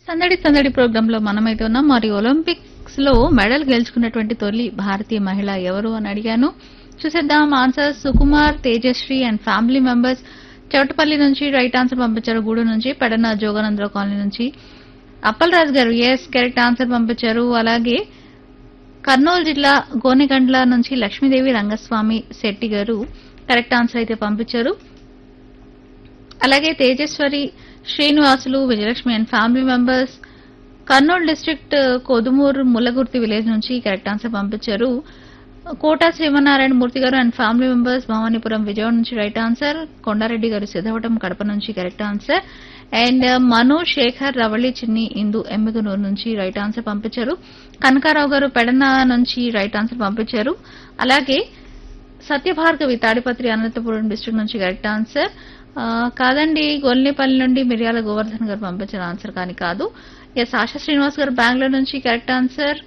సందడి సందడి ప్రోగ్రామ్ లో మనమైతే ఉన్నాం. మరి ఒలింపిక్స్ లో మెడల్ గెలుచుకున్నటువంటి తొలి భారతీయ మహిళ ఎవరు అని అడిగాను. చూసేద్దాం answer. Sukumar, Tejasri and family members. Chautapalli నుంచి రైట్ ఆన్సర్ పంపించారు. గూడు నుంచి పెడన జోగానందరావు కాలనీ నుంచి అప్పల్ రాజు గారు ఎస్ కరెక్ట్ ఆన్సర్ పంపించారు. అలాగే కర్నూలు జిల్లా గోనెగండ్ల నుంచి లక్ష్మీదేవి రంగస్వామి శెట్టి గారు కరెక్ట్ ఆన్సర్ అయితే పంపించారు. అలాగే Tejeswari, Srinivasulu, Vijayalakshmi and family members Kurnool district Kodumuru Mullagurthi village నుంచి కరెక్ట్ ఆన్సర్ పంపించారు. కోటా శ్రీమన్నారాయణ మూర్తి గారు and family members Bhavanipuram Vijayawada నుంచి రైట్ ఆన్సర్. కొండారెడ్డి గారు సిద్ధవటం కడప నుంచి కరెక్ట్ ఆన్సర్. అండ్ మను, శేఖర్, రవళి, చిన్ని, ఇందు ఎమ్మిగనూరు నుంచి రైట్ ఆన్సర్ పంపించారు. కనకారావు గారు పెడన నుంచి రైట్ ఆన్సర్ పంపించారు. అలాగే సత్యభార్గవి తాడిపత్రి అనంతపురం డిస్ట్రిక్ట్ నుంచి కరెక్ట్ ఆన్సర్. కాదండి, గొల్లిపల్లి నుండి మిర్యాల గోవర్ధన్ గారు పంపించిన ఆన్సర్ కానీ కాదు. ఎస్ ఆశా శ్రీనివాస్ గారు బెంగళూరు నుంచి కరెక్ట్ ఆన్సర్.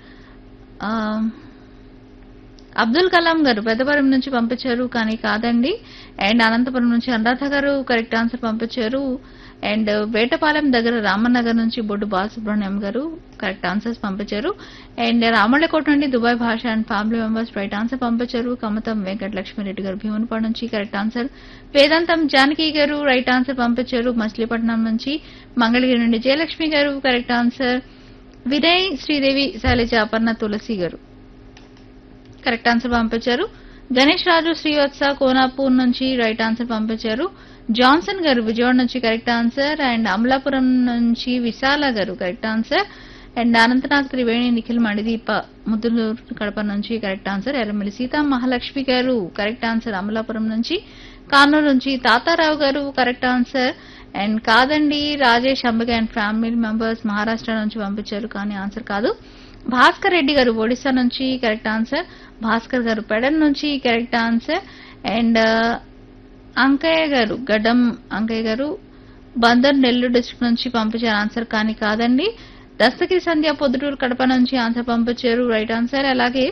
అబ్దుల్ కలాం గారు పెద్దపురం నుంచి పంపించారు కానీ కాదండి. అండ్ అనంతపురం నుంచి అనురాధ గారు కరెక్ట్ ఆన్సర్ పంపించారు. అండ్ వేటపాలెం దగ్గర రామనగర్ నుంచి బొడ్డు బాలసుబ్రహ్మణ్యం గారు కరెక్ట్ ఆన్సర్స్ పంపించారు. అండ్ రామళ్ళకోట నుండి దుబాయ్ భాష and family members right answer పంపించారు. కమతం వెంకట లక్ష్మీరెడ్డి గారు భీమునిపాడు నుంచి కరెక్ట్ ఆన్సర్. వేదాంతం జానకి గారు రైట్ ఆన్సర్ పంపించారు. మచిలీపట్నం నుంచి. మంగళగిరి నుండి జయలక్ష్మి గారు కరెక్ట్ ఆన్సర్. వినయ్, శ్రీదేవి, శైలజ, అపర్ణ, తులసి గారు కరెక్ట్ ఆన్సర్ పంపించారు. గణేష్ రాజు, శ్రీవత్స, కోనాపూర్ నుంచి రైట్ ఆన్సర్ పంపించారు. జాన్సన్ గారు విజయవాడ నుంచి కరెక్ట్ ఆన్సర్. అండ్ అమలాపురం నుంచి విశాల గారు correct answer. And Anantnag, Triveni, Nikhil, Manideepa, Muddulur Kadapa నుంచి కరెక్ట్ ఆన్సర్. ఎర్రమిల్లి సీతా మహాలక్ష్మి గారు కరెక్ట్ ఆన్సర్ అమలాపురం నుంచి. కానూరు నుంచి తాతారావు గారు కరెక్ట్ ఆన్సర్. అండ్ కాదండి, Rajesh, Ambika and family members Maharashtra నుంచి పంపించారు కానీ ఆన్సర్ కాదు. భాస్కర్ రెడ్డి గారు ఒడిశా నుంచి కరెక్ట్ ఆన్సర్. భాస్కర్ గారు పెడన్ నుంచి కరెక్ట్ ఆన్సర్. అండ్ అంకయ్య గారు, గడ్డం అంకయ్య గారు బందర్ నెల్లూరు డిస్ట్రిక్ట్ నుంచి పంపించారు ఆన్సర్ కానీ కాదండి. దస్తగిరి సంధ్య పొద్దుటూరు కడప నుంచి ఆన్సర్ పంపించారు రైట్ ఆన్సర్. అలాగే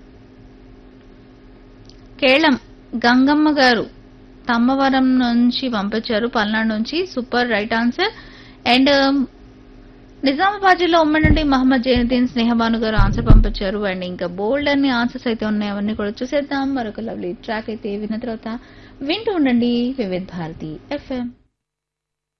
కేళం గంగమ్మ గారు తమ్మవరం నుంచి పంపించారు పల్నాడు నుంచి super right answer. And Nizamabad జిల్లా ఉమ్మడి నుండి మహమ్మద్ జైనుద్దీన్ స్నేహబాను గారు ఆన్సర్ పంపించారు. అండ్ ఇంకా బోల్డ్ అన్ని ఆన్సర్స్ అయితే ఉన్నాయి, అవన్నీ కూడా చూసేద్దాం. మరొక లవ్లీ ట్రాక్ అయితే విన్న తర్వాత వింటూ ఉండండి వివిధ భారతి FM.